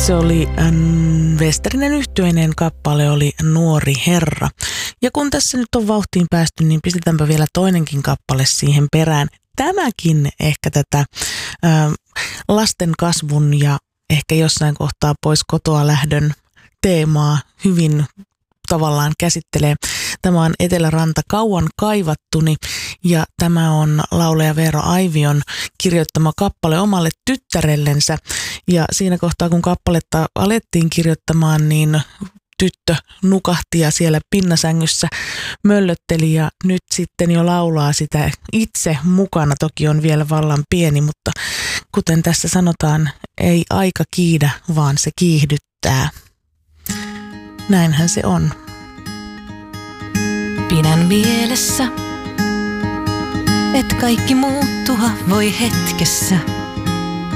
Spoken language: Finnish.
Se oli Westerinen yhtyeinen kappale, oli Nuori herra. Ja kun tässä nyt on vauhtiin päästy, niin pistetäänpä vielä toinenkin kappale siihen perään. Tämäkin ehkä tätä lasten kasvun ja ehkä jossain kohtaa pois kotoa lähdön teemaa hyvin tavallaan käsittelee. Tämä on Eteläranta kauan kaivattuni ja tämä on laulaja Veera Aivion kirjoittama kappale omalle tyttärellensä. Ja siinä kohtaa kun kappaletta alettiin kirjoittamaan, niin tyttö nukahti ja siellä pinnasängyssä möllötteli ja nyt sitten jo laulaa sitä itse mukana. Toki on vielä vallan pieni, mutta kuten tässä sanotaan, ei aika kiidä, vaan se kiihdyttää. Näinhän se on. Pidän mielessä, et kaikki muuttua voi hetkessä.